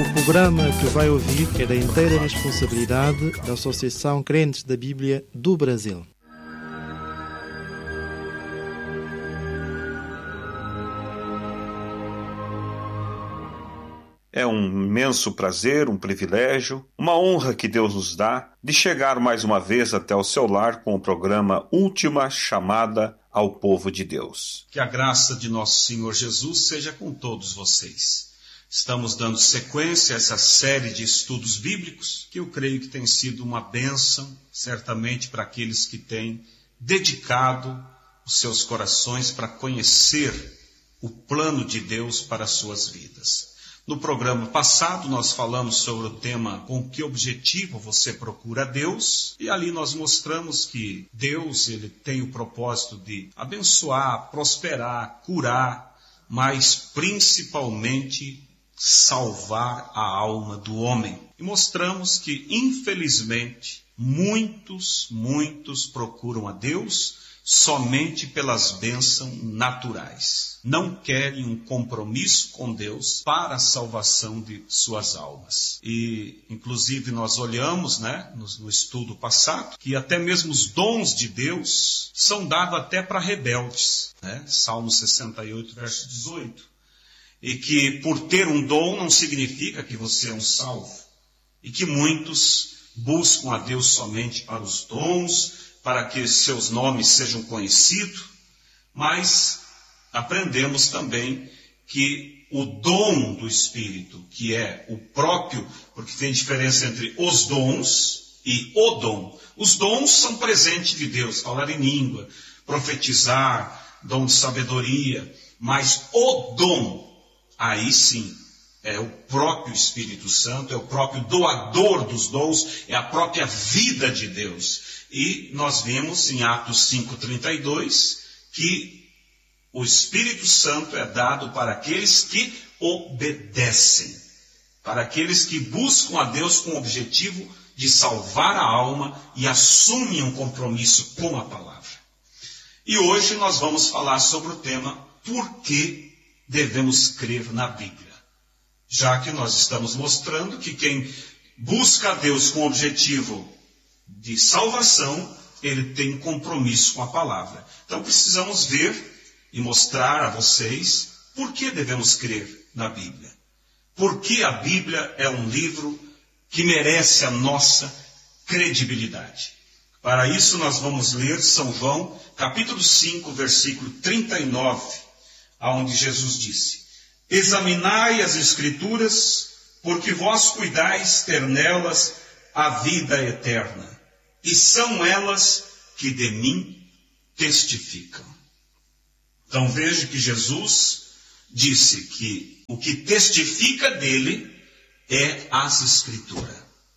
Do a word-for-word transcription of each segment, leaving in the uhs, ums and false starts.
O programa que vai ouvir é da inteira responsabilidade da Associação Crentes da Bíblia do Brasil. É um imenso prazer, um privilégio, uma honra que Deus nos dá de chegar mais uma vez até o seu lar com o programa Última Chamada ao Povo de Deus. Que a graça de nosso Senhor Jesus seja com todos vocês. Estamos dando sequência a essa série de estudos bíblicos, que eu creio que tem sido uma bênção, certamente para aqueles que têm dedicado os seus corações para conhecer o plano de Deus para as suas vidas. No programa passado nós falamos sobre o tema com que objetivo você procura Deus, e ali nós mostramos que Deus ele tem o propósito de abençoar, prosperar, curar, mas principalmente salvar a alma do homem. E mostramos que infelizmente muitos, muitos procuram a Deus somente pelas bênçãos naturais. Não querem um compromisso com Deus para a salvação de suas almas. E, inclusive, nós olhamos, né, no, no estudo passado, que até mesmo os dons de Deus são dados até para rebeldes. Né? Salmo sessenta e oito, verso dezoito. E que por ter um dom não significa que você é um salvo. E que muitos buscam a Deus somente para os dons, para que seus nomes sejam conhecidos, mas aprendemos também que o dom do Espírito, que é o próprio, porque tem diferença entre os dons e o dom. Os dons são presentes de Deus, falar em língua, profetizar, dom de sabedoria, mas o dom, aí sim, é o próprio Espírito Santo, é o próprio doador dos dons, é a própria vida de Deus. E nós vimos em Atos cinco, trinta e dois, que o Espírito Santo é dado para aqueles que obedecem, para aqueles que buscam a Deus com o objetivo de salvar a alma e assumem um compromisso com a palavra. E hoje nós vamos falar sobre o tema por que devemos crer na Bíblia. Já que nós estamos mostrando que quem busca a Deus com o objetivo de salvação, ele tem compromisso com a palavra. Então precisamos ver e mostrar a vocês por que devemos crer na Bíblia. Por que a Bíblia é um livro que merece a nossa credibilidade. Para isso nós vamos ler São João, capítulo cinco, versículo trinta e nove, onde Jesus disse: examinai as Escrituras, porque vós cuidais ter nelas a vida eterna, e são elas que de mim testificam. Então veja que Jesus disse que o que testifica dele é as Escrituras.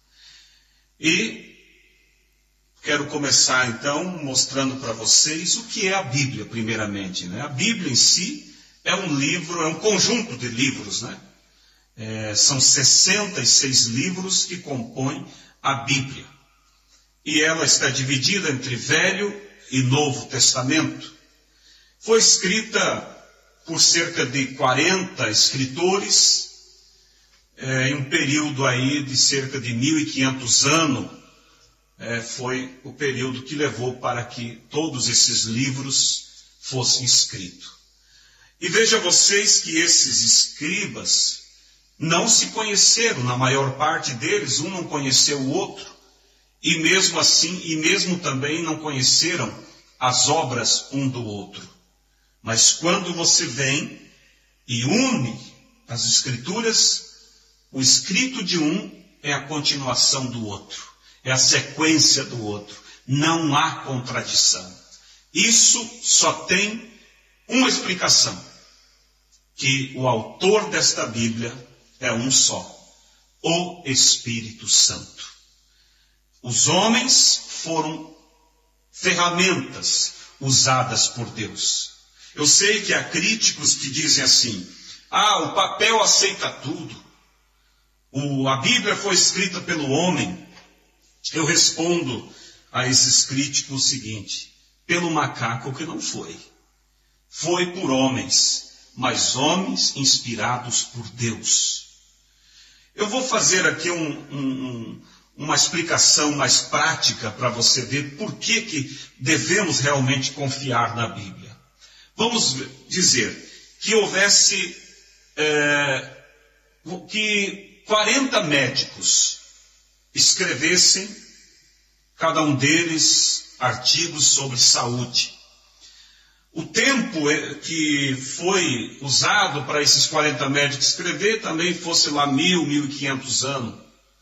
E quero começar então mostrando para vocês o que é a Bíblia, primeiramente. Né? A Bíblia em si é um livro, é um conjunto de livros, né? É, são sessenta e seis livros que compõem a Bíblia. E ela está dividida entre Velho e Novo Testamento. Foi escrita por cerca de quarenta escritores, é, em um período aí de cerca de mil e quinhentos anos, é, foi o período que levou para que todos esses livros fossem escritos. E veja vocês que esses escribas não se conheceram, na maior parte deles, um não conheceu o outro, e mesmo assim, e mesmo também não conheceram as obras um do outro. Mas quando você vem e une as Escrituras, o escrito de um é a continuação do outro, é a sequência do outro. Não há contradição. Isso só tem uma explicação, que o autor desta Bíblia é um só, o Espírito Santo. Os homens foram ferramentas usadas por Deus. Eu sei que há críticos que dizem assim: ah, o papel aceita tudo, o, a Bíblia foi escrita pelo homem. Eu respondo a esses críticos o seguinte: pelo macaco que não foi. Foi por homens, mas homens inspirados por Deus. Eu vou fazer aqui um, um, uma explicação mais prática para você ver por que, que devemos realmente confiar na Bíblia. Vamos dizer que houvesse é, que quarenta médicos escrevessem, cada um deles, artigos sobre saúde. O tempo que foi usado para esses quarenta médicos escrever também fosse lá mil, mil e quinhentos anos.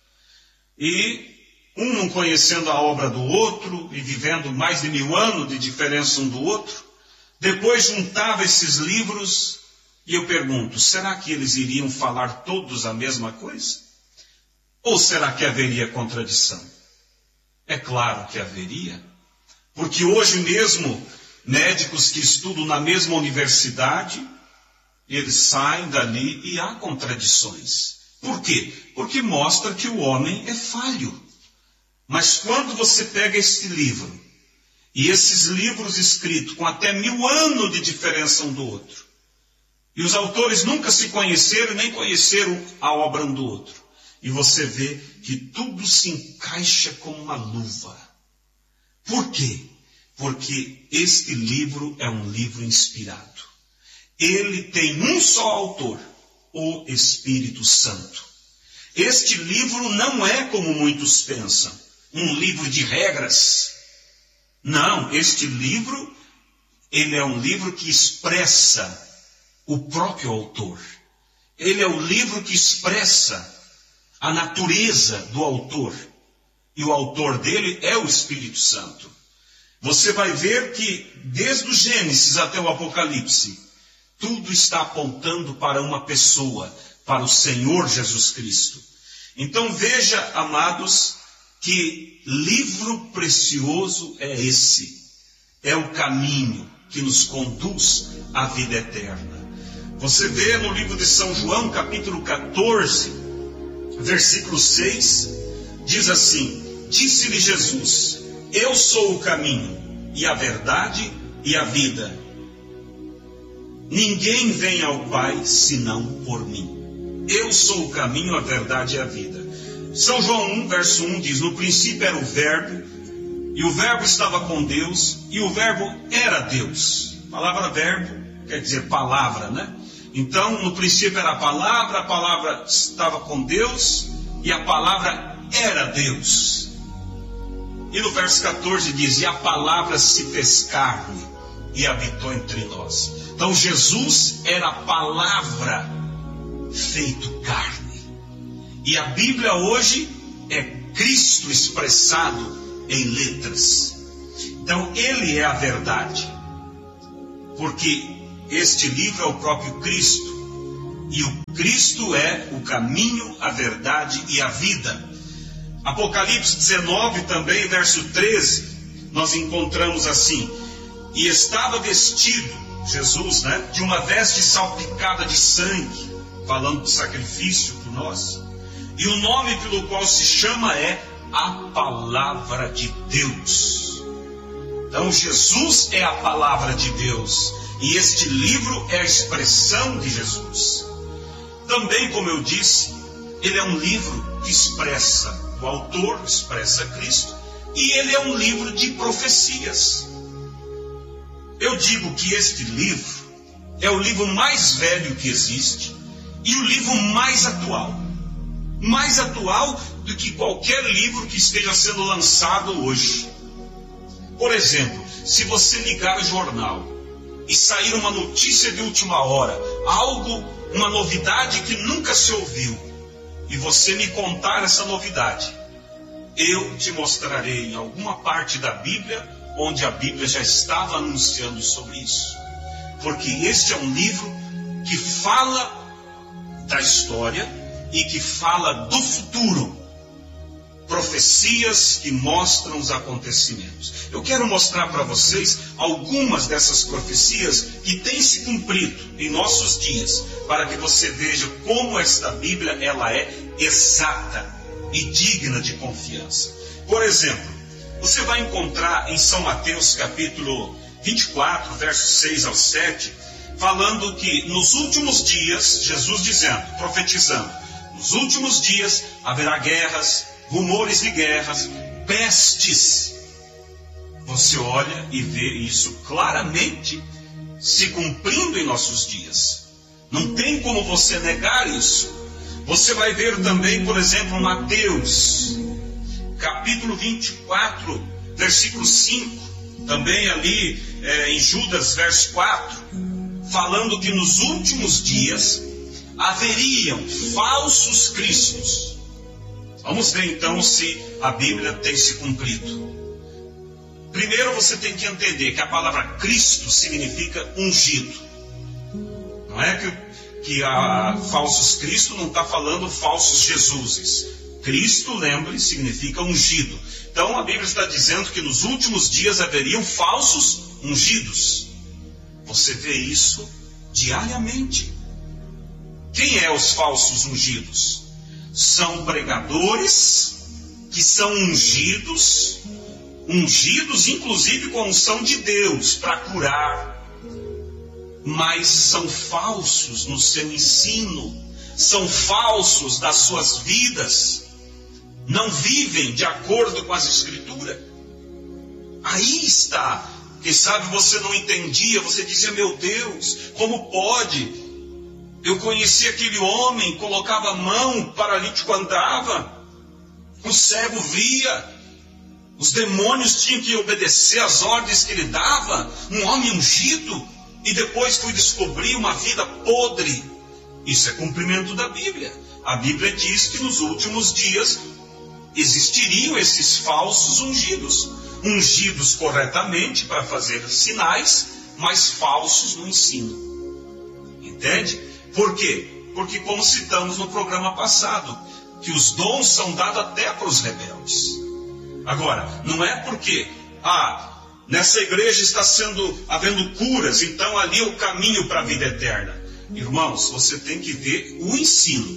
E um não conhecendo a obra do outro e vivendo mais de mil anos de diferença um do outro, depois juntava esses livros e eu pergunto, será que eles iriam falar todos a mesma coisa? Ou será que haveria contradição? É claro que haveria, porque hoje mesmo médicos que estudam na mesma universidade, eles saem dali e há contradições. Por quê? Porque mostra que o homem é falho. Mas quando você pega este livro, e esses livros escritos com até mil anos de diferença um do outro, e os autores nunca se conheceram, nem conheceram a obra um do outro, e você vê que tudo se encaixa como uma luva. Por quê? Porque este livro é um livro inspirado. Ele tem um só autor, o Espírito Santo. Este livro não é como muitos pensam, um livro de regras. Não, este livro, ele é um livro que expressa o próprio autor. Ele é o livro que expressa a natureza do autor. E o autor dele é o Espírito Santo. Você vai ver que desde o Gênesis até o Apocalipse, tudo está apontando para uma pessoa, para o Senhor Jesus Cristo. Então veja, amados, que livro precioso é esse. É o caminho que nos conduz à vida eterna. Você vê no livro de São João, capítulo quatorze, versículo seis, diz assim, disse-lhe Jesus, eu sou o caminho, e a verdade, e a vida. Ninguém vem ao Pai, senão por mim. Eu sou o caminho, a verdade e a vida. São João um, verso um diz, no princípio era o Verbo, e o Verbo estava com Deus, e o Verbo era Deus. A palavra verbo quer dizer palavra, né? Então, no princípio era a palavra, a palavra estava com Deus, e a palavra era Deus. E no verso quatorze diz, e a palavra se fez carne e habitou entre nós. Então Jesus era a palavra feito carne. E a Bíblia hoje é Cristo expressado em letras. Então ele é a verdade. Porque este livro é o próprio Cristo. E o Cristo é o caminho, a verdade e a vida. Apocalipse dezenove também, verso treze, nós encontramos assim, e estava vestido, Jesus, né, de uma veste salpicada de sangue, falando do sacrifício por nós, e o nome pelo qual se chama é a Palavra de Deus. Então Jesus é a Palavra de Deus, e este livro é a expressão de Jesus. Também, como eu disse, ele é um livro que expressa, o autor expressa Cristo, e ele é um livro de profecias. Eu digo que este livro é o livro mais velho que existe e o livro mais atual. Mais atual do que qualquer livro que esteja sendo lançado hoje. Por exemplo, se você ligar o jornal e sair uma notícia de última hora, algo, uma novidade que nunca se ouviu, e você me contar essa novidade, eu te mostrarei em alguma parte da Bíblia onde a Bíblia já estava anunciando sobre isso. Porque este é um livro que fala da história e que fala do futuro. Profecias que mostram os acontecimentos. Eu quero mostrar para vocês algumas dessas profecias que têm se cumprido em nossos dias, para que você veja como esta Bíblia ela é exata e digna de confiança. Por exemplo, você vai encontrar em São Mateus capítulo vinte e quatro, versos seis ao sete, falando que nos últimos dias, Jesus dizendo, profetizando, Nos últimos dias haverá guerras, rumores de guerras, pestes. Você olha e vê isso claramente se cumprindo em nossos dias. Não tem como você negar isso. Você vai ver também, por exemplo, Mateus, capítulo vinte e quatro, versículo cinco, também ali é, em Judas, verso quatro, falando que nos últimos dias haveriam falsos cristos. Vamos ver então se a Bíblia tem se cumprido. Primeiro você tem que entender que a palavra Cristo significa ungido. Não é que, que a falsos Cristo não está falando falsos Jesuses. Cristo, lembre, significa ungido. Então a Bíblia está dizendo que nos últimos dias haveriam falsos ungidos. Você vê isso diariamente. Quem é os falsos ungidos? São pregadores que são ungidos, ungidos inclusive com a unção de Deus para curar, mas são falsos no seu ensino, são falsos das suas vidas, não vivem de acordo com as Escrituras. Aí está. Quem sabe você não entendia, você dizia: meu Deus, como pode? Eu conheci aquele homem, colocava a mão, o paralítico andava, o cego via, os demônios tinham que obedecer às ordens que ele dava, um homem ungido, e depois fui descobrir uma vida podre. Isso é cumprimento da Bíblia. A Bíblia diz que nos últimos dias existiriam esses falsos ungidos, ungidos corretamente para fazer sinais, mas falsos no ensino. Entende? Por quê? Porque, como citamos no programa passado, que os dons são dados até para os rebeldes. Agora, não é porque, ah, nessa igreja está sendo, havendo curas, então ali é o caminho para a vida eterna. Irmãos, você tem que ver o ensino.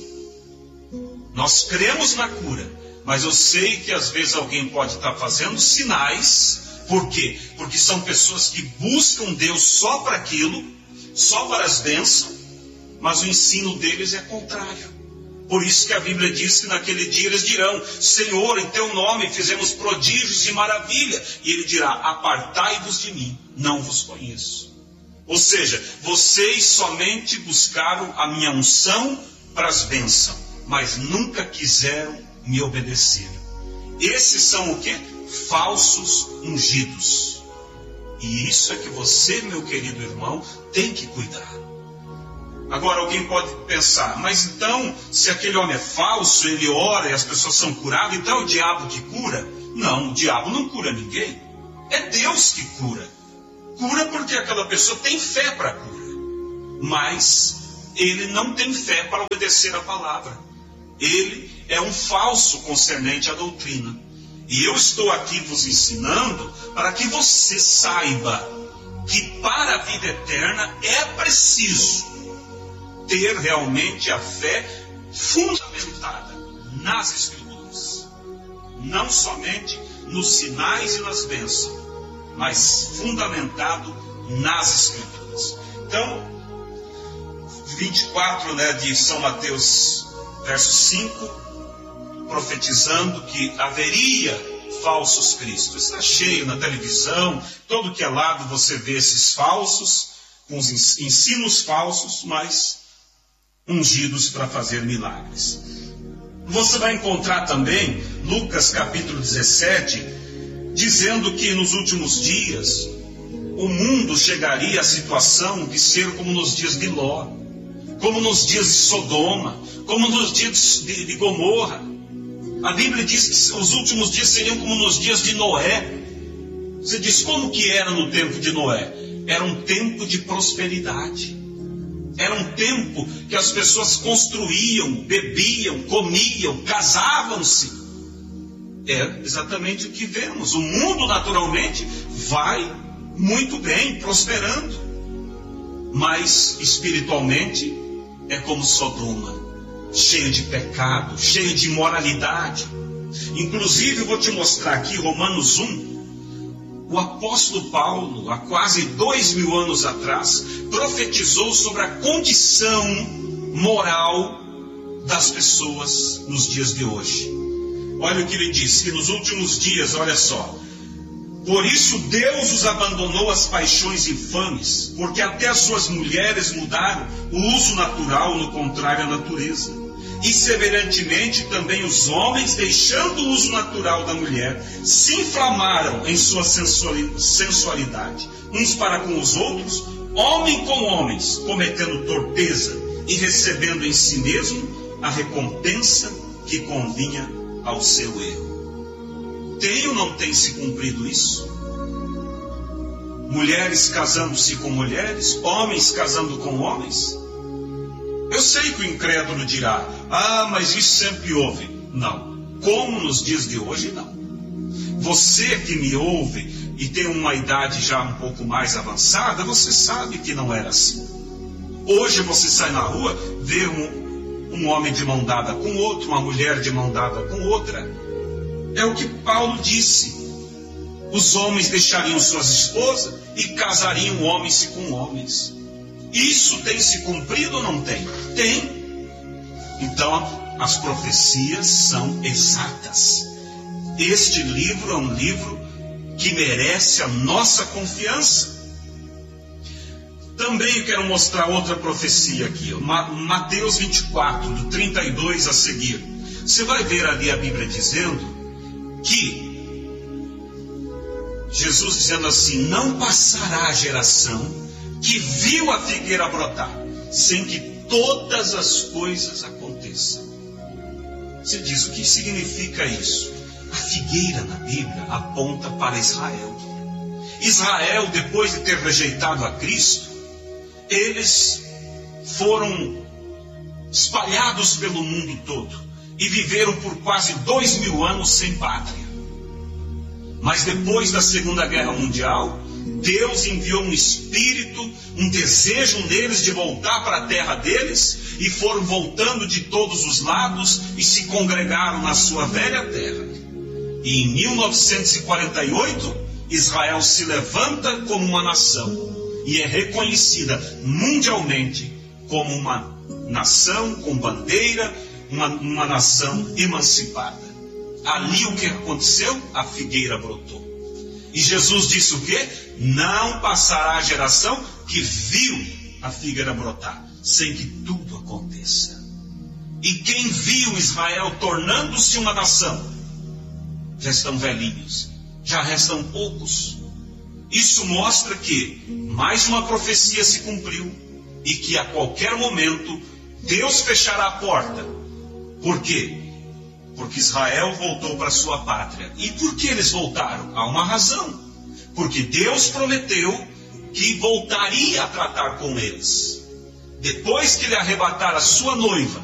Nós cremos na cura, mas eu sei que às vezes alguém pode estar fazendo sinais. Por quê? Porque são pessoas que buscam Deus só para aquilo, só para as bênçãos, mas o ensino deles é contrário. Por isso que a Bíblia diz que naquele dia eles dirão: Senhor, em teu nome fizemos prodígios e maravilha. E ele dirá: apartai-vos de mim, não vos conheço. Ou seja, vocês somente buscaram a minha unção para as bênçãos, mas nunca quiseram me obedecer. Esses são o quê? Falsos ungidos. E isso é que você, meu querido irmão, tem que cuidar. Agora alguém pode pensar: mas então, se aquele homem é falso, ele ora e as pessoas são curadas, então é o diabo que cura? Não, o diabo não cura ninguém. É Deus que cura. Cura porque aquela pessoa tem fé para cura, mas ele não tem fé para obedecer a palavra. Ele é um falso concernente à doutrina. E eu estou aqui vos ensinando para que você saiba que para a vida eterna é preciso ter realmente a fé fundamentada nas Escrituras. Não somente nos sinais e nas bênçãos, mas fundamentado nas Escrituras. Então, vinte e quatro, né, de São Mateus, verso cinco, profetizando que haveria falsos cristos. Está cheio na televisão, todo que é lado você vê esses falsos, com os ensinos falsos, mas ungidos para fazer milagres. Você vai encontrar também Lucas capítulo dezessete, dizendo que nos últimos dias o mundo chegaria à situação de ser como nos dias de Ló, como nos dias de Sodoma, como nos dias de, de Gomorra. A Bíblia diz que os últimos dias seriam como nos dias de Noé. Você diz: como que era no tempo de Noé? Era um tempo de prosperidade. Era um tempo que as pessoas construíam, bebiam, comiam, casavam-se. É exatamente o que vemos. O mundo naturalmente vai muito bem, prosperando. Mas espiritualmente é como Sodoma, cheio de pecado, cheio de imoralidade. Inclusive, eu vou te mostrar aqui Romanos um. O apóstolo Paulo, há quase dois mil anos atrás, profetizou sobre a condição moral das pessoas nos dias de hoje. Olha o que ele diz, que nos últimos dias, olha só, por isso Deus os abandonou às paixões infames, porque até as suas mulheres mudaram o uso natural no contrário à natureza. E semelhantemente também os homens, deixando o uso natural da mulher, se inflamaram em sua sensualidade, uns para com os outros, homem com homens, cometendo torpeza e recebendo em si mesmo a recompensa que convinha ao seu erro. Tem ou não tem se cumprido isso? Mulheres casando-se com mulheres, homens casando com homens? Eu sei que o incrédulo dirá, ah, mas isso sempre houve. Não, como nos dias de hoje, não. Você que me ouve e tem uma idade já um pouco mais avançada, você sabe que não era assim. Hoje você sai na rua, vê um, um homem de mão dada com outro, uma mulher de mão dada com outra. É o que Paulo disse. Os homens deixariam suas esposas e casariam homens com homens. Isso tem se cumprido ou não tem? Tem. Então, as profecias são exatas. Este livro é um livro que merece a nossa confiança. Também eu quero mostrar outra profecia aqui, Mateus vinte e quatro, do trinta e dois a seguir. Você vai ver ali a Bíblia dizendo que Jesus dizendo assim, não passará a geração que viu a figueira brotar, sem que todas as coisas aconteçam. Você diz, o que significa isso? A figueira na Bíblia aponta para Israel. Israel, depois de ter rejeitado a Cristo, eles foram espalhados pelo mundo todo e viveram por quase dois mil anos sem pátria. Mas depois da Segunda Guerra Mundial, Deus enviou um espírito, um desejo neles de voltar para a terra deles, e foram voltando de todos os lados e se congregaram na sua velha terra. E em mil novecentos e quarenta e oito, Israel se levanta como uma nação e é reconhecida mundialmente como uma nação com bandeira, uma, uma nação emancipada. Ali o que aconteceu? A figueira brotou. E Jesus disse o quê? Não passará a geração que viu a figueira brotar, sem que tudo aconteça. E quem viu Israel tornando-se uma nação, já estão velhinhos, já restam poucos. Isso mostra que mais uma profecia se cumpriu e que a qualquer momento Deus fechará a porta. Por quê? Porque Israel voltou para sua pátria. E por que eles voltaram? Há uma razão. Porque Deus prometeu que voltaria a tratar com eles. Depois que ele arrebatar a sua noiva,